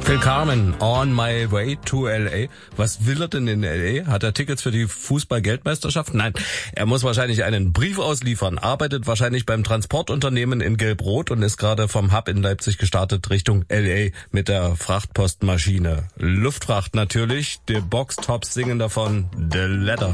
Phil Carmen, on my way to L.A. Was will er denn in L.A.? Hat er Tickets für die Fußball-Weltmeisterschaft? Nein, er muss wahrscheinlich einen Brief ausliefern, arbeitet wahrscheinlich beim Transportunternehmen in Gelb-Rot und ist gerade vom Hub in Leipzig gestartet Richtung L.A. mit der Frachtpostmaschine. Luftfracht natürlich, die Boxtops singen davon The Letter.